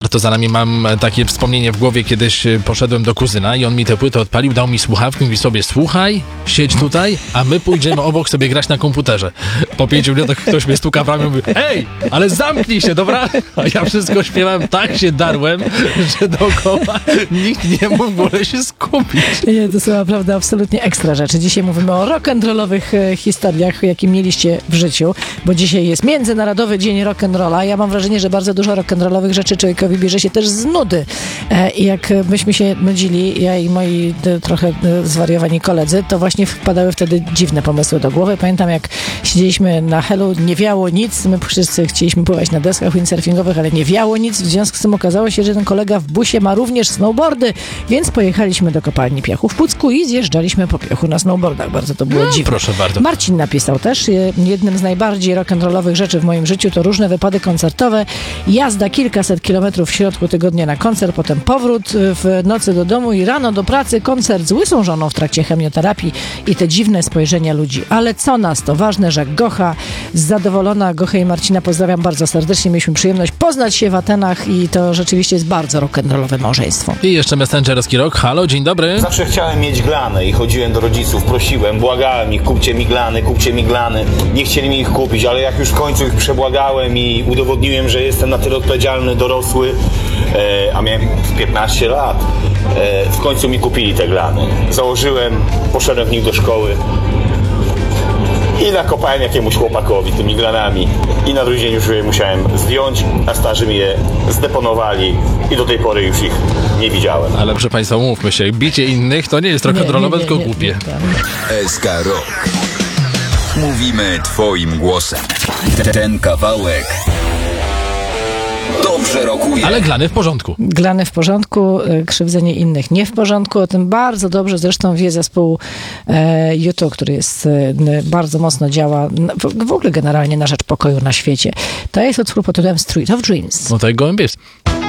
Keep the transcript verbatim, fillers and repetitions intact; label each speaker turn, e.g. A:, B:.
A: to za nami mam takie wspomnienie w głowie. Kiedyś poszedłem do kuzyna i on mi tę płytę odpalił, dał mi słuchawki, mówi sobie: słuchaj, siedź tutaj, a my pójdziemy obok sobie grać na komputerze. Po pięciu minutach ktoś mnie stuka w ramię i mówi: ej, ale zamknij się, dobra? A ja wszystko śpiewałem, tak się darłem, że dookoła nikt nie mógł w ogóle się skupić.
B: Nie, to są naprawdę absolutnie ekstra rzeczy. Dzisiaj mówimy o rock'n'rollowych e, historiach, jakie mieliście w życiu, bo dzisiaj jest Międzynarodowy Dzień Rock'n'Rolla. Ja mam wrażenie, że bardzo dużo rock'n'rollowych rzeczy człowiekowi bierze się też z nudy. E, I jak myśmy się nudzili, ja i moi e, trochę e, zwariowani koledzy, to właśnie wpadały wtedy dziwne pomysły do głowy. Pamiętam, jak siedzieliśmy na Helu, nie wiało nic, my wszyscy chcieliśmy pływać na deskach windsurfingowych, ale nie wiało nic, w związku z tym okazało się, że ten kolega w busie ma również snowboardy, więc pojechaliśmy do kopalni piachu w Pucku i zjeżdżaliśmy po piachu na snowboardach. Bardzo to było
A: No,
B: dziwne.
A: proszę bardzo.
B: Marcin napisał też: jednym z najbardziej rock'n'rollowych rzeczy w moim życiu to różne wypady koncertowe, jazda kilkaset kilometrów w środku tygodnia na koncert, potem powrót w nocy do domu i rano do pracy, koncert z łysą żoną w trakcie chemioterapii i te dziwne spojrzenia ludzi. Ale co nas to ważne, że Gocha zadowolona. Gochę i Marcina pozdrawiam bardzo serdecznie. Mieliśmy przyjemność poznać się w Atenach i to rzeczywiście jest bardzo rock'n'rollowe małżeństwo.
A: I jeszcze messengerski rok. Halo, dzień dobry.
C: Zawsze chciałem mieć glany i chodziłem do rodziców, prosiłem, błagałem ich: kupcie mi glany, kupcie mi glany. Nie chcieli mi ich kupić, ale jak już w końcu ich przebłagałem i udowodniłem, że jestem na tyle odpowiedzialny, dorosły, e, a miałem piętnaście lat, e, w końcu mi kupili te glany. Założyłem, poszedłem w nich do szkoły i nakopałem jakiemuś chłopakowi tymi glanami. I na drugi dzień już je musiałem zdjąć, a starzy mi je zdeponowali i do tej pory już ich nie widziałem.
A: Ale proszę państwa, umówmy się, bicie innych to nie jest rock'n'rollowe, tylko głupie.
D: S K Rock. Mówimy twoim głosem. Ten kawałek dobrze rokuje.
A: Ale glany w porządku.
B: Glany w porządku, krzywdzenie innych nie w porządku. O tym bardzo dobrze zresztą wie zespół e, U two, który jest e, bardzo mocno działa w, w ogóle generalnie na rzecz pokoju na świecie. To jest utwór pod tytułem Street of Dreams.
A: No to jak gołębie jest.